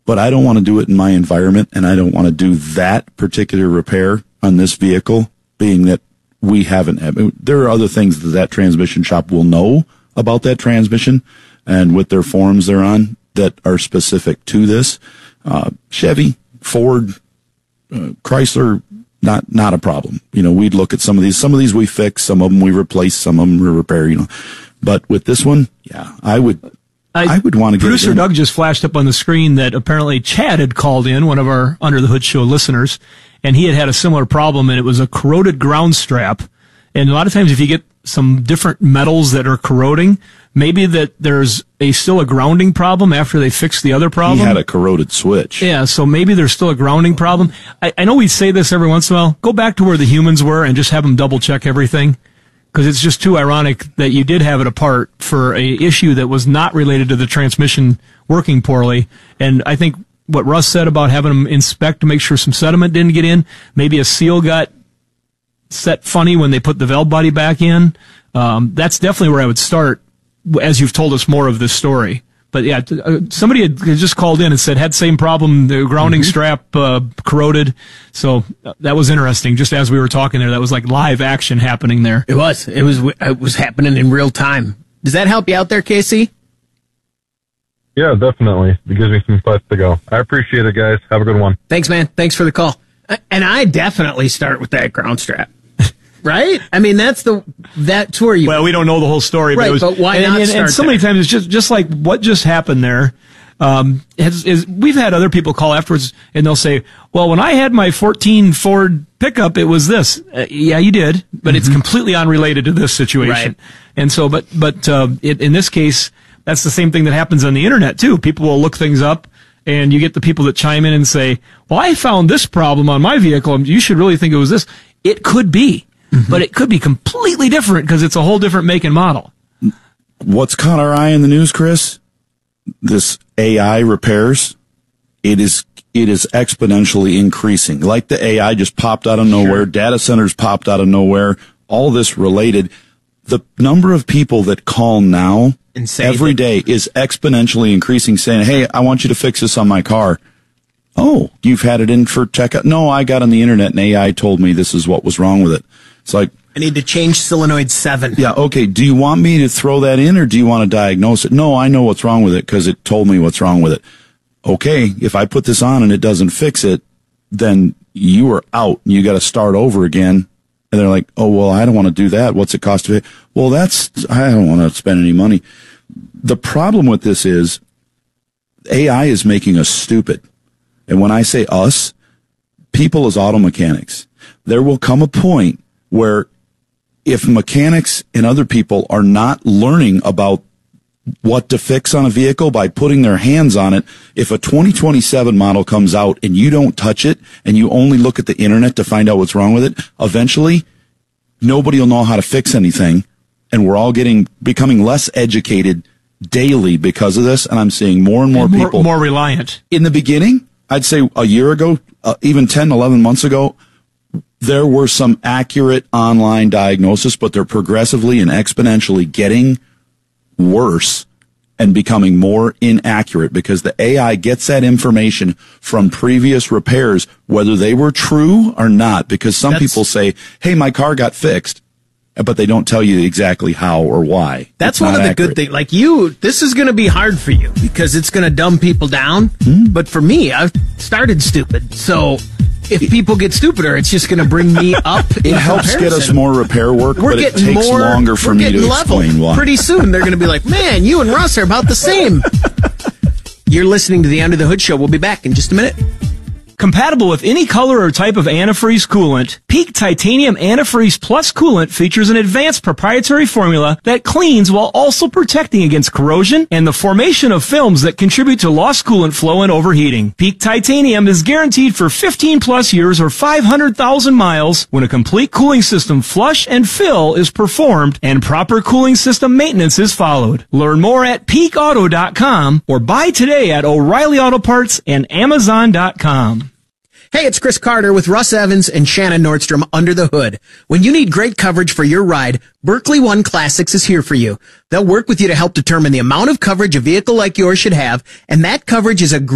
but I don't want to do it in my environment, and I don't want to do that particular repair on this vehicle, being that we haven't. There are other things that transmission shop will know about that transmission, and with their forums they're on that are specific to this. Chevy, Ford, Chrysler, not a problem. We'd look at some of these. Some of these we fix, some of them we replace, some of them we repair. But with this one, yeah, I would want to get Producer Doug just flashed up on the screen that apparently Chad had called in, one of our Under the Hood Show listeners, and he had a similar problem, and it was a corroded ground strap. And a lot of times if you get some different metals that are corroding, maybe that there's still a grounding problem after they fix the other problem. He had a corroded switch. Yeah, so maybe there's still a grounding problem. I know we say this every once in a while. Go back to where the humans were and just have them double check everything. Because it's just too ironic that you did have it apart for a issue that was not related to the transmission working poorly. And I think what Russ said about having them inspect to make sure some sediment didn't get in, maybe a seal got set funny when they put the valve body back in. That's definitely where I would start, as you've told us more of this story. But yeah, somebody had just called in and said had same problem, the grounding strap corroded. So that was interesting. Just as we were talking there, that was like live action happening there. It was happening in real time. Does that help you out there, Casey? Yeah, definitely. It gives me some thoughts to go. I appreciate it, guys. Have a good one. Thanks, man. Thanks for the call. And I definitely start with that ground strap. Right? I mean, that's where you... Well, we don't know the whole story. Right, but why not start and so many times it's just like what just happened there. We've had other people call afterwards and they'll say, well, when I had my 14 Ford pickup, it was this. Yeah, you did, but it's completely unrelated to this situation. Right. And so, but in this case, that's the same thing that happens on the internet too. People will look things up. And you get the people that chime in and say, well, I found this problem on my vehicle. You should really think it was this. It could be, but it could be completely different because it's a whole different make and model. What's caught our eye in the news, Chris? This AI repairs. It is exponentially increasing. Like the AI just popped out of nowhere. Sure. Data centers popped out of nowhere. All this related. The number of people that call now every day is exponentially increasing, saying, hey, I want you to fix this on my car. Oh, you've had it in for checkout? No, I got on the internet and AI told me this is what was wrong with it. It's like, I need to change solenoid 7. Yeah, okay. Do you want me to throw that in or do you want to diagnose it? No, I know what's wrong with it because it told me what's wrong with it. Okay, if I put this on and it doesn't fix it, then you are out and you got to start over again. And they're like, oh, well, I don't want to do that. What's it cost to pay? Well, I don't want to spend any money. The problem with this is AI is making us stupid. And when I say us, people as auto mechanics, there will come a point where if mechanics and other people are not learning about what to fix on a vehicle by putting their hands on it, if a 2027 model comes out and you don't touch it and you only look at the internet to find out what's wrong with it, eventually nobody will know how to fix anything. And we're all becoming less educated daily because of this. And I'm seeing more and more people more reliant. In the beginning, I'd say a year ago, even 10, 11 months ago, there were some accurate online diagnosis, but they're progressively and exponentially getting worse and becoming more inaccurate because the AI gets that information from previous repairs, whether they were true or not, because some people say, hey, my car got fixed, but they don't tell you exactly how or why. That's one of the good things. Like this is going to be hard for you because it's going to dumb people down. But for me, I've started stupid. So if people get stupider, it's just going to bring me up. It helps get us more repair work, but it takes longer for me to explain why. Pretty soon, they're going to be like, man, you and Russ are about the same. You're listening to the Under the Hood Show. We'll be back in just a minute. Compatible with any color or type of antifreeze coolant, Peak Titanium Antifreeze Plus coolant features an advanced proprietary formula that cleans while also protecting against corrosion and the formation of films that contribute to lost coolant flow and overheating. Peak Titanium is guaranteed for 15 plus years or 500,000 miles when a complete cooling system flush and fill is performed and proper cooling system maintenance is followed. Learn more at peakauto.com or buy today at O'Reilly Auto Parts and Amazon.com. Hey, it's Chris Carter with Russ Evans and Shannon Nordstrom Under the Hood. When you need great coverage for your ride, Berkley One Classics is here for you. They'll work with you to help determine the amount of coverage a vehicle like yours should have, and that coverage is a